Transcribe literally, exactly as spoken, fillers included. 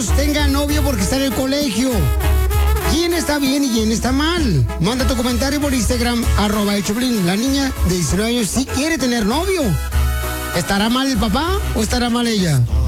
hijos tengan novio porque está en el colegio. ¿Quién está bien y quién está mal? Manda tu comentario por Instagram, arroba el Choplin. La niña de diecinueve años sí quiere tener novio. ¿Estará mal el papá o estará mal ella?